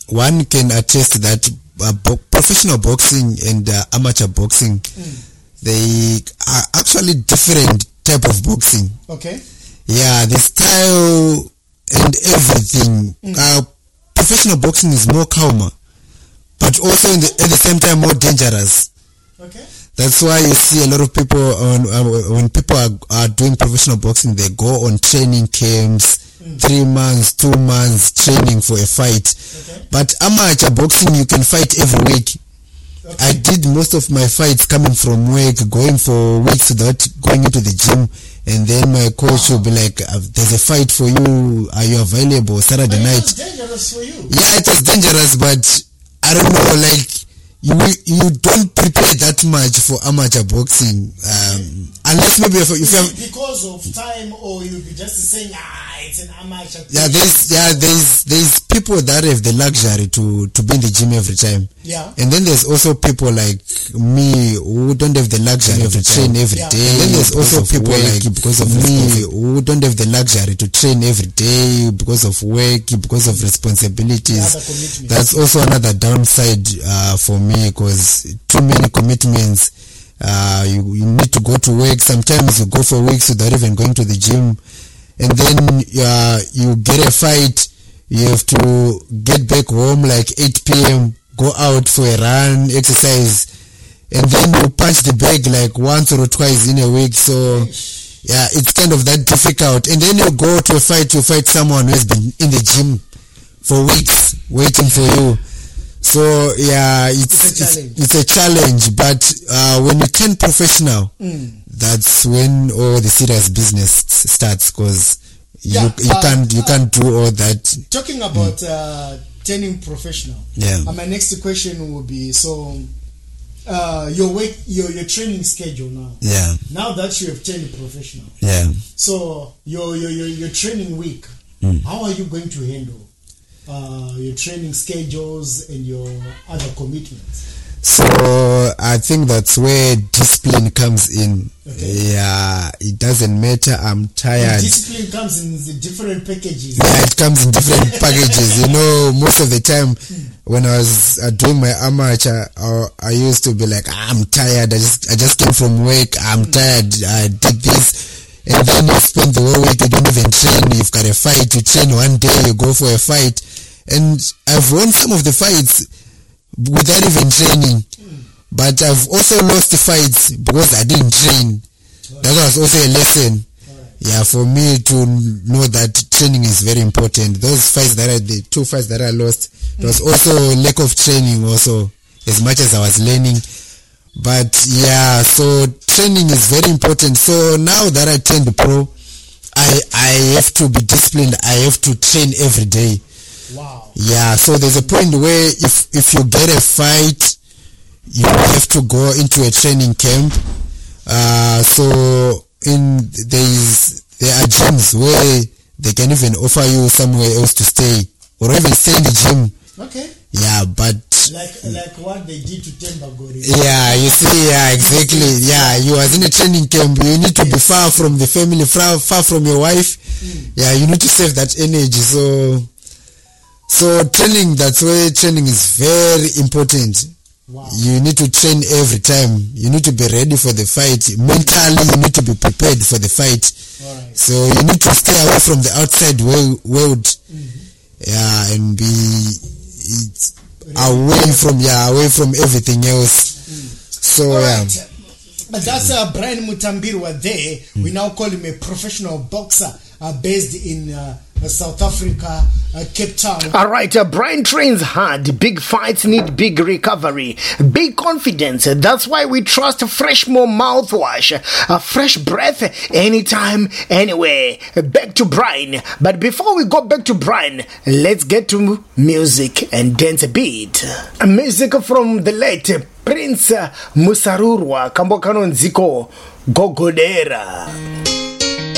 one can attest that professional boxing and amateur boxing, they are actually different type of boxing. Okay. Yeah, the style and everything. Professional boxing is more calmer, but also at the same time more dangerous. Okay. That's why you see a lot of people when people are doing professional boxing, they go on training camps, 3 months, 2 months training for a fight. Okay. But amateur boxing, you can fight every week. Okay. I did most of my fights coming from work, going for weeks without going into the gym, and then my coach will be like, there's a fight for you, are you available Saturday night? It was dangerous for you. Yeah, it was dangerous, but I don't know, like, you don't prepare that much for amateur boxing, unless maybe if you have, because of time, or you'll be just saying, it's an amateur. There's people that have the luxury to be in the gym every time. Yeah. And then there's also people like me who don't have the luxury to train every day. And then there's also people like because of me who don't have the luxury to train every day because of work, because of responsibilities. That's also another downside for me, because too many commitments. You need to go to work. Sometimes you go for weeks without even going to the gym, and then you get a fight. You have to get back home like 8 p.m. go out for a run, exercise, and then you punch the bag like once or twice in a week. So yeah, it's kind of that difficult. And then you go to a fight, you fight someone who has been in the gym for weeks waiting for you. So yeah, it's a challenge. But when you turn professional, that's when all the serious business starts, because you can't do all that. Talking about turning professional. Yeah. My next question will be, so your training schedule now. Yeah. Now that you have turned professional. Yeah. So your training week, how are you going to handle your training schedules and your other commitments? So I think that's where discipline comes in. Okay. Yeah, it doesn't matter. I'm tired. And discipline comes in the different packages. Yeah, it comes in different packages. You know, most of the time when I was doing my amateur, I used to be like, I'm tired. I just came from work. I'm tired. I did this. And then you spend the whole week, you don't even train. You've got a fight. You train one day, you go for a fight. And I've won some of the fights without even training, but I've also lost the fights because I didn't train. That was also a lesson, yeah, for me to know that training is very important. Those fights the 2 fights that I lost, it was also lack of training also, as much as I was learning. But yeah, so training is very important. So now that I turned pro, I have to be disciplined. I have to train every day. Wow. Yeah, so there's a point where if you get a fight, you have to go into a training camp. So there are gyms where they can even offer you somewhere else to stay, or even stay in the gym. Okay. Yeah, but like what they did to Tembagori. Yeah, you see, yeah, exactly. Yeah, you was in a training camp. You need to be far from the family, far from your wife. Yeah, you need to save that energy. So training, that's why training is very important. Wow. You need to train every time. You need to be ready for the fight. Mentally, you need to be prepared for the fight. Right. So you need to stay away from the outside world. Yeah, and be away from everything else. So right. That's Brian Mutambirwa there. We now call him a professional boxer based in South Africa, Cape Town. Alright, Brian trains hard. Big fights need big recovery, big confidence. That's why we trust Freshmore mouthwash. A fresh breath anytime, anywhere. Back to Brian. But before we go back to Brian, let's get to music and dance a beat. Music from the late Prince Musarurwa Kambokano Nziko Gogodera.